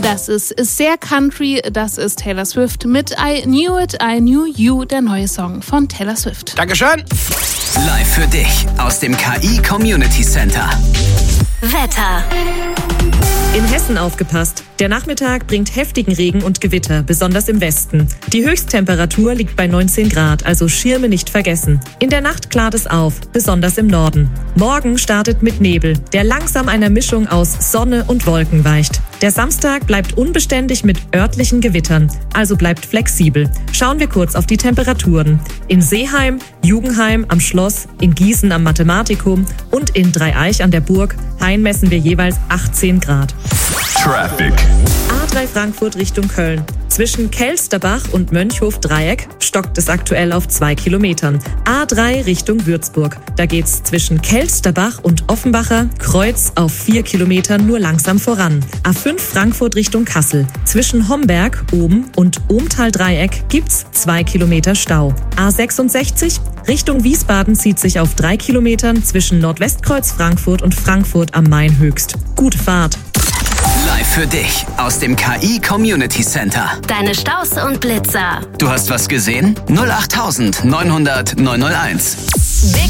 Das ist sehr country, das ist Taylor Swift mit I Knew It, I Knew You, der neue Song von Taylor Swift. Dankeschön. Live für dich aus dem KI Community Center. Wetter. In Hessen aufgepasst. Der Nachmittag bringt heftigen Regen und Gewitter, besonders im Westen. Die Höchsttemperatur liegt bei 19 Grad, also Schirme nicht vergessen. In der Nacht klart es auf, besonders im Norden. Morgen startet mit Nebel, der langsam einer Mischung aus Sonne und Wolken weicht. Der Samstag bleibt unbeständig mit örtlichen Gewittern, also bleibt flexibel. Schauen wir kurz auf die Temperaturen. In Seeheim, Jugenheim am Schloss, in Gießen am Mathematikum und in Dreieich an der Burg Hain messen wir jeweils 18 Grad. Traffic. A3 Frankfurt Richtung Köln. Zwischen Kelsterbach und Mönchhof-Dreieck stockt es aktuell auf 2 Kilometern. A3 Richtung Würzburg. Da geht's zwischen Kelsterbach und Offenbacher Kreuz auf 4 Kilometern nur langsam voran. A5 Frankfurt Richtung Kassel. Zwischen Homberg oben und Ohmtal-Dreieck gibt's 2 Kilometer Stau. A66 Richtung Wiesbaden zieht sich auf 3 Kilometern zwischen Nordwestkreuz Frankfurt und Frankfurt am Main höchst. Gute Fahrt. Live für dich aus dem KI Community Center. Deine Staus und Blitzer. Du hast was gesehen? 08900 901.